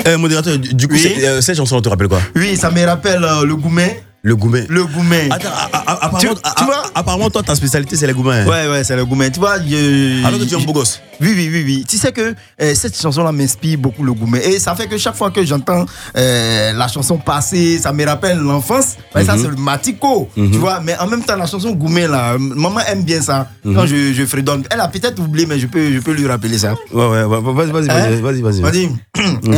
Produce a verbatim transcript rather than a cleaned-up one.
Eh, modérateur, du coup, Oui. c'est- euh, cette chanson, on te rappelle quoi? Oui, ça me rappelle euh, le Goumet. Le Goumet. Le Goumet. Attends, a- a- apparemment, Tu- a- tu vois a- apparemment, toi, ta spécialité, c'est les Goumets. hein. Ouais, ouais, c'est le Goumet. Tu vois, je- Alors que tu es un beau gosse. Oui, oui, oui, oui. Tu sais que euh, cette chanson-là m'inspire beaucoup le Goumet. Et ça fait que chaque fois que j'entends euh, la chanson passer, ça me rappelle l'enfance. Ouais, Ça, c'est le Matico. Tu vois, mais en même temps, la chanson Goumet, là, maman aime bien ça. Quand je, je fredonne. Elle a peut-être oublié, mais je peux, je peux lui rappeler ça. Ouais, ouais, ouais, vas-y, vas-y, Hein? vas-y, vas-y, vas-y. Vas-y.